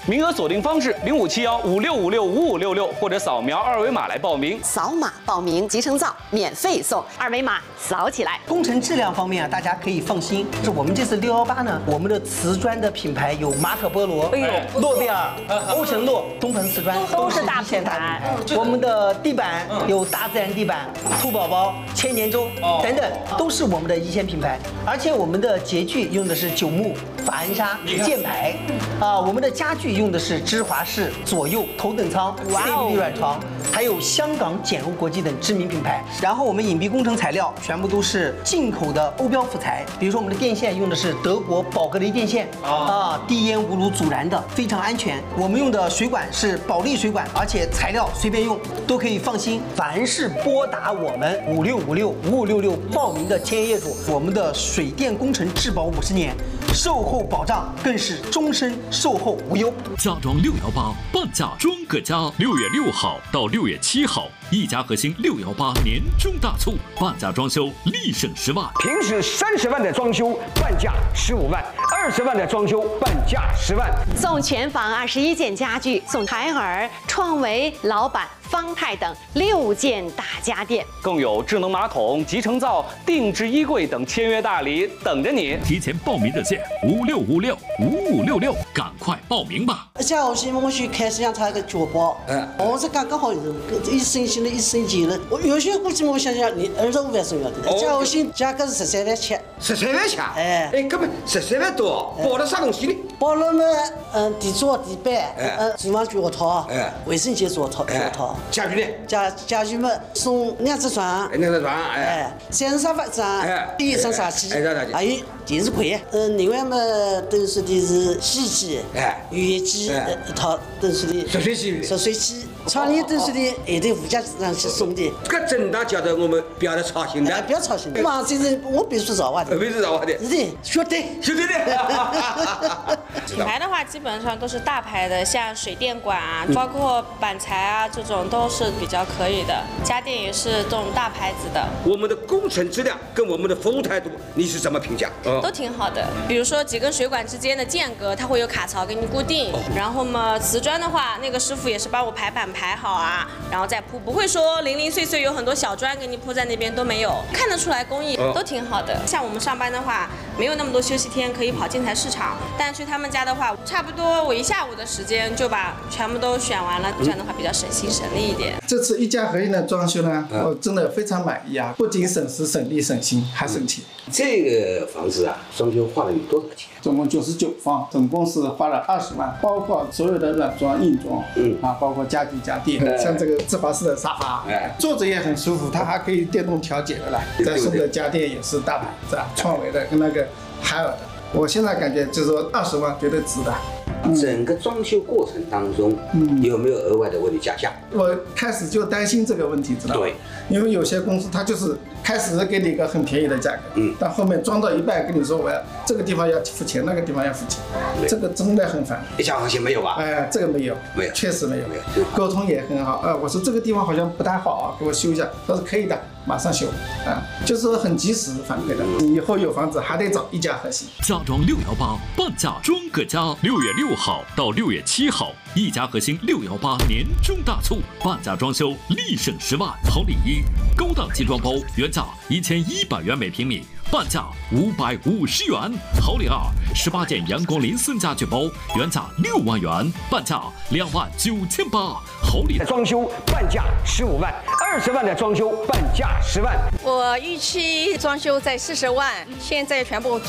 名额锁定方式057156565566，或者扫描2维码来报名。 扫码报名，集成灶免费送，2维码扫起来。 工程质量方面啊，大家可以放心。是我们这次618呢，我们的瓷砖的品牌有马可波罗、诺贝尔、欧辰洛、东鹏瓷砖， 都是大一线品牌。 我们的地板有大自然地板、兔宝宝、千年舟等等，都是我们的一线品牌。而且我们的洁具用的是九牧、法恩莎、箭牌，我们的家具用的是芝华士、左右、头等舱、CVD 软床，还有香港简欧国际等知名品牌。然后我们隐蔽工程材料全部都是进口的欧标辅材，比如说我们的电线用的是德国宝格雷电线，低烟无炉阻燃的，非常安全。我们用的水管是保利水管，而且材料随便用都可以放心。凡是拨打我们56565566报名的签约业主，我们的水电工程质保50年，售后保障更是终身售后无忧。 家装618半价装个家，6月6号到6月7号，一家核心618年终大促，半价装修立省10万。 平时30万的装修半价15万，20万的装修半价10万。 送全房21件家具，送海尔、创维、老板、方太等6件大家电， 更有智能马桶、集成灶、定制衣柜等签约大礼等着你。 提前报名热线56565566，赶快报名吧！ 下午先我去开始让他个脚包，我是刚刚好一升新了，一升级了。我有些估计我想想，你25万送要的，下午先价格是13万7。 13万7？哎，根本13万多，包了啥东西呢？ 包了嘛，地桌、地板，厨房脚套，卫生间脚套。 家具呢？ 家具嘛，送2只床 ，2只床， 3张沙发张，一张茶几，还有电视柜。另外嘛，等于说的是洗衣机，浴液机一套，等于说的热水器，床帘等于说的还得附加上去送的。 这真的叫做我们不要再操心的， 不要操心。嘛，这人我别说绕话的， 别说绕话的， 是的，晓得的。 品牌的话，基本上都是大牌的，像水电管啊，包括板材啊，这种都是比较可以的。家电也是这种大牌子的。 我们的工程质量跟我们的服务态度，你是怎么评价？ 都挺好的。比如说几根水管之间的间隔，它会有卡槽给你固定。然后嘛，瓷砖的话，那个师傅也是帮我排版排好啊，然后再铺，不会说零零碎碎有很多小砖给你铺在那边都没有，看得出来工艺都挺好的。像我们上班的话，没有那么多休息天可以跑建材市场，但去他们家的话，差不多我1下午的时间就把全部都选完了，这样的话比较省心省力一点。 这次一家合一的装修呢，我真的非常满意啊！不仅省时省力省心，还省钱。 这个房子啊，装修花了有多少钱？ 总共99方，总共是花了20万，包括所有的软装、硬装，包括家具家电，像这个芝华士的沙发，坐着也很舒服，它还可以电动调节的来。再送的家电也是大牌，是吧？创维的跟那个海尔的，我现在感觉就是说20万绝对值的。 整个装修过程当中，有没有额外的为你加价？ 我开始就担心这个问题，知道吗？对，因为有些公司它就是开始给你一个很便宜的价格，但后面装到一半跟你说我要这个地方要付钱，那个地方要付钱，这个真的很烦。 一家和谐没有吧？ 哎，这个没有，确实没有，沟通也很好。我说这个地方好像不太好啊，给我修一下，他说可以的，马上修，就是说很及时反馈的。你以后有房子还得找一家和谐。 家装618半价装个家，6月6号到6月7号，一家核心618年终大促，半价装修立省10万。好礼一，高档集装包原价1100元每平米，半价550元。好礼二，18件阳光林森家具包原价6万元，半价29800。好礼装修半价15万，20万的装修半价10万。 我预期装修在40万，现在全部